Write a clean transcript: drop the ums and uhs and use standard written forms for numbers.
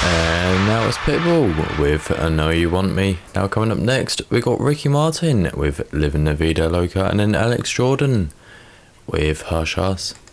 And now it's Pitbull with I Know You Want Me. Now coming up next, we got Ricky Martin with Living La Vida Loca, and then Alex Jordan with Hush Hush.